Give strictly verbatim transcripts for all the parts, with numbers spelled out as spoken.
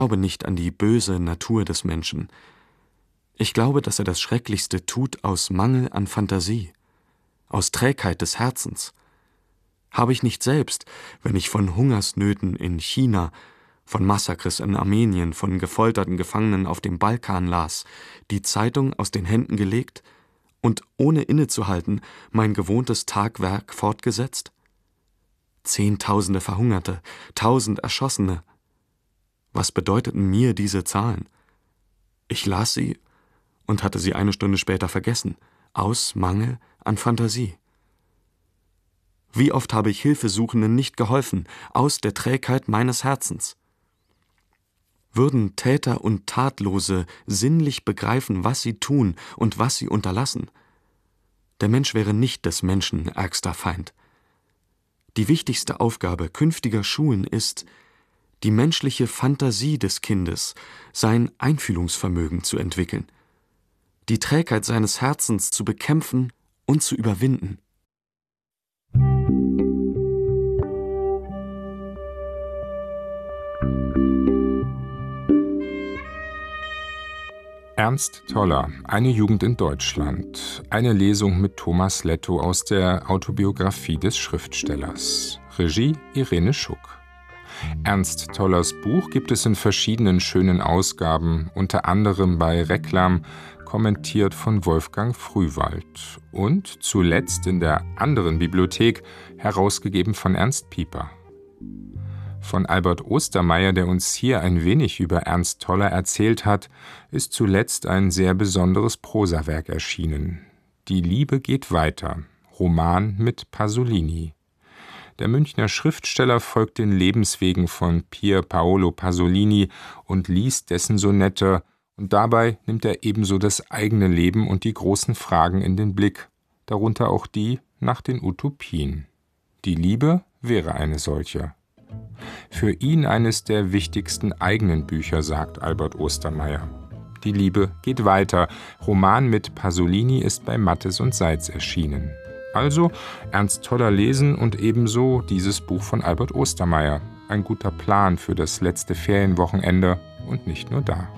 glaube nicht an die böse Natur des Menschen. Ich glaube, dass er das Schrecklichste tut aus Mangel an Fantasie, aus Trägheit des Herzens. Habe ich nicht selbst, wenn ich von Hungersnöten in China, von Massakres in Armenien, von gefolterten Gefangenen auf dem Balkan las, die Zeitung aus den Händen gelegt und ohne innezuhalten mein gewohntes Tagwerk fortgesetzt? Zehntausende Verhungerte, tausend Erschossene. Was bedeuteten mir diese Zahlen? Ich las sie und hatte sie eine Stunde später vergessen, aus Mangel an Fantasie. Wie oft habe ich Hilfesuchenden nicht geholfen, aus der Trägheit meines Herzens. Würden Täter und Tatlose sinnlich begreifen, was sie tun und was sie unterlassen? Der Mensch wäre nicht des Menschen ärgster Feind. Die wichtigste Aufgabe künftiger Schulen ist, die menschliche Fantasie des Kindes, sein Einfühlungsvermögen zu entwickeln, die Trägheit seines Herzens zu bekämpfen und zu überwinden. Ernst Toller, eine Jugend in Deutschland. Eine Lesung mit Thomas Lettow aus der Autobiografie des Schriftstellers. Regie Irene Schuck. Ernst Tollers Buch gibt es in verschiedenen schönen Ausgaben, unter anderem bei Reklam, kommentiert von Wolfgang Frühwald und zuletzt in der anderen Bibliothek, herausgegeben von Ernst Pieper. Von Albert Ostermeier, der uns hier ein wenig über Ernst Toller erzählt hat, ist zuletzt ein sehr besonderes Prosawerk erschienen. Die Liebe geht weiter, Roman mit Pasolini. Der Münchner Schriftsteller folgt den Lebenswegen von Pier Paolo Pasolini und liest dessen Sonette, und dabei nimmt er ebenso das eigene Leben und die großen Fragen in den Blick, darunter auch die nach den Utopien. Die Liebe wäre eine solche. Für ihn eines der wichtigsten eigenen Bücher, sagt Albert Ostermeier. Die Liebe geht weiter. Roman mit Pasolini ist bei Mattes und Seitz erschienen. Also Ernst Toller lesen und ebenso dieses Buch von Albert Ostermeier. Ein guter Plan für das letzte Ferienwochenende und nicht nur da.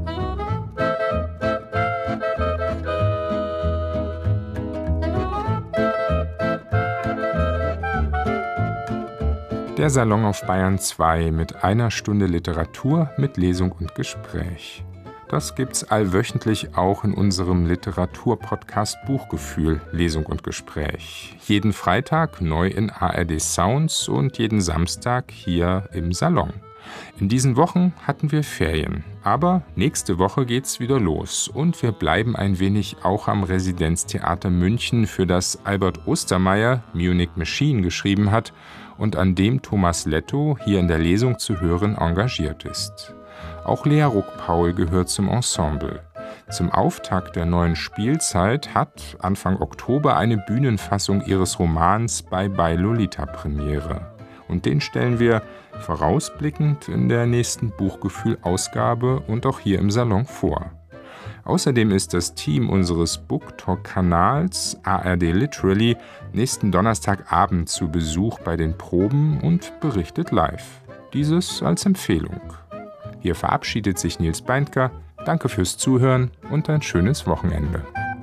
Der Salon auf Bayern zwei mit einer Stunde Literatur mit Lesung und Gespräch. Das gibt's allwöchentlich auch in unserem Literaturpodcast Buchgefühl, Lesung und Gespräch. Jeden Freitag neu in A R D Sounds und jeden Samstag hier im Salon. In diesen Wochen hatten wir Ferien, aber nächste Woche geht's wieder los und wir bleiben ein wenig auch am Residenztheater München, für das Albert Ostermeier Munich Machine geschrieben hat und an dem Thomas Lettow hier in der Lesung zu hören engagiert ist. Auch Lea Ruck-Paul gehört zum Ensemble. Zum Auftakt der neuen Spielzeit hat Anfang Oktober eine Bühnenfassung ihres Romans Bye Bye Lolita Premiere. Und den stellen wir vorausblickend in der nächsten Buchgefühl-Ausgabe und auch hier im Salon vor. Außerdem ist das Team unseres BookTalk-Kanals A R D Literally nächsten Donnerstagabend zu Besuch bei den Proben und berichtet live. Dieses als Empfehlung. Hier verabschiedet sich Nils Beindker. Danke fürs Zuhören und ein schönes Wochenende.